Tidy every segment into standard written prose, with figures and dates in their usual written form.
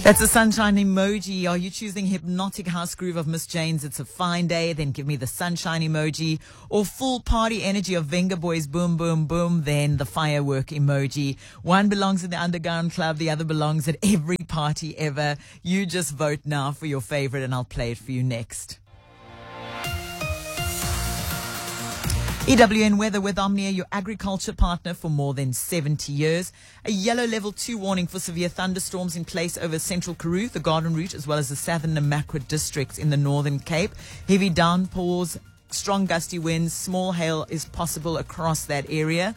That's a sunshine emoji. Are you choosing Hypnotic House Groove of Miss Jane's It's a Fine Day? Then give me the sunshine emoji. Or full party energy of Venga Boys Boom Boom Boom? Then the firework emoji. One belongs in the underground club. The other belongs at every party ever. You just vote now for your favorite and I'll play it for you next. EWN weather with Omnia, your agriculture partner for more than 70 years. A yellow level 2 warning for severe thunderstorms in place over central Karoo, the Garden Route, as well as the southern Namakwa districts in the Northern Cape. Heavy downpours, strong gusty winds, small hail is possible across that area.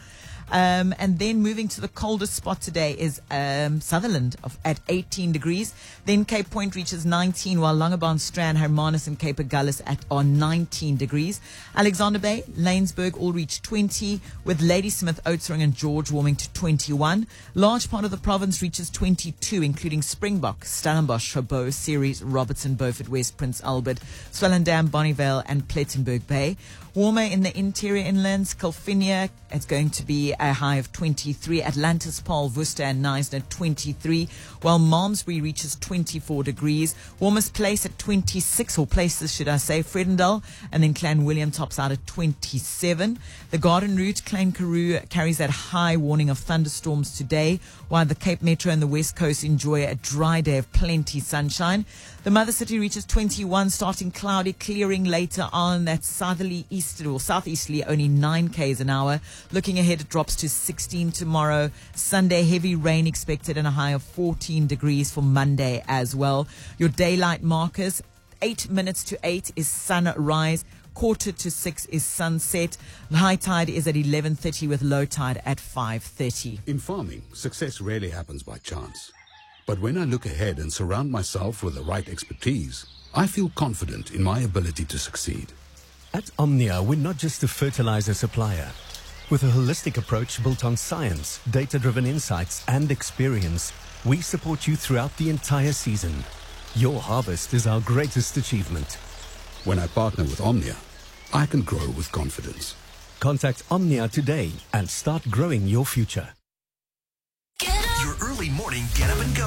And then moving to the coldest spot today is Sutherland at 18 degrees. Then Cape Point reaches 19, while Longabon, Strand, Hermanus and Cape Agulhas are 19 degrees. Alexander Bay, Lanesburg all reach 20, with Ladysmith, Oudtshoorn and George warming to 21. Large part of the province reaches 22, including Springbok, Stellenbosch, Chabot, Ceres, Robertson, Beaufort West, Prince Albert, Swellendam, Bonnievale and Plettenberg Bay. Warmer in the interior inlands, Kilfinia, it's going to be a high of 23. Atlantis, Paul, Worcester and Knysna 23, while Malmesbury reaches 24 degrees. Warmest place at 26, or places should I say, Fredendal, and then Clanwilliam tops out at 27. The Garden Route, Klein Karoo, carries that high warning of thunderstorms today, while the Cape Metro and the West Coast enjoy a dry day of plenty sunshine. The Mother City reaches 21, starting cloudy, clearing later on. That's southerly easterly or southeasterly, only 9 k's an hour. Looking ahead, it drops to 16 tomorrow. Sunday, heavy rain expected and a high of 14 degrees for Monday as well. Your daylight markers, 8 minutes to 8 is sunrise. 5:45 is sunset. High tide is at 11:30 with low tide at 5:30. In farming, success rarely happens by chance. But when I look ahead and surround myself with the right expertise, I feel confident in my ability to succeed. At Omnia, we're not just a fertilizer supplier. With a holistic approach built on science, data-driven insights, and experience, we support you throughout the entire season. Your harvest is our greatest achievement. When I partner with Omnia, I can grow with confidence. Contact Omnia today and start growing your future. Your early morning get up and go.